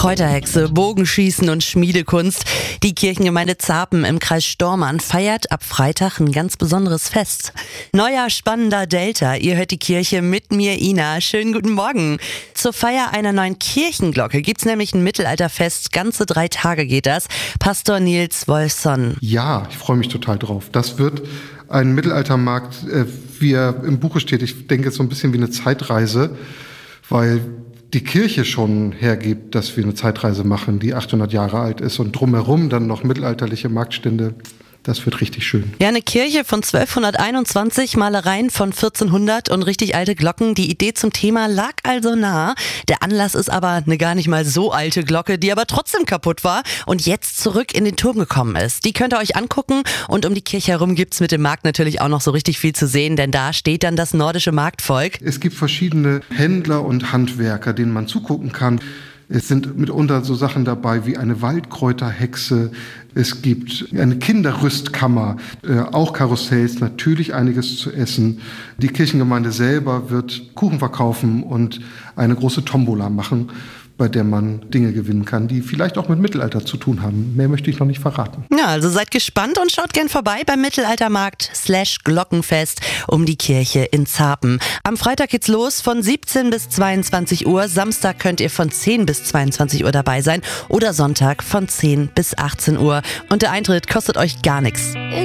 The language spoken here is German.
Kräuterhexe, Bogenschießen und Schmiedekunst. Die Kirchengemeinde Zarpen im Kreis Stormarn feiert ab Freitag ein ganz besonderes Fest. Neujahr spannender Delta. Ihr hört die Kirche mit mir, Ina. Schönen guten Morgen. Zur Feier einer neuen Kirchenglocke gibt's nämlich ein Mittelalterfest. Ganze 3 Tage geht das. Pastor Nils Wolfson. Ja, ich freue mich total drauf. Das wird ein Mittelaltermarkt, wie er im Buche steht. Ich denke, so ein bisschen wie eine Zeitreise, weil die Kirche schon hergibt, dass wir eine Zeitreise machen, die 800 Jahre alt ist und drumherum dann noch mittelalterliche Marktstände. Das wird richtig schön. Ja, eine Kirche von 1221, Malereien von 1400 und richtig alte Glocken. Die Idee zum Thema lag also nah. Der Anlass ist aber eine gar nicht mal so alte Glocke, die aber trotzdem kaputt war und jetzt zurück in den Turm gekommen ist. Die könnt ihr euch angucken und um die Kirche herum gibt's mit dem Markt natürlich auch noch so richtig viel zu sehen, denn da steht dann das nordische Marktvolk. Es gibt verschiedene Händler und Handwerker, denen man zugucken kann. Es sind mitunter so Sachen dabei wie eine Waldkräuterhexe. Es gibt eine Kinderrüstkammer, auch Karussells, natürlich einiges zu essen. Die Kirchengemeinde selber wird Kuchen verkaufen und eine große Tombola machen, bei der man Dinge gewinnen kann, die vielleicht auch mit Mittelalter zu tun haben. Mehr möchte ich noch nicht verraten. Ja, also seid gespannt und schaut gern vorbei beim Mittelaltermarkt/Glockenfest um die Kirche in Zarpen. Am Freitag geht's los von 17 bis 22 Uhr. Samstag könnt ihr von 10 bis 22 Uhr dabei sein oder Sonntag von 10 bis 18 Uhr. Und der Eintritt kostet euch gar nichts.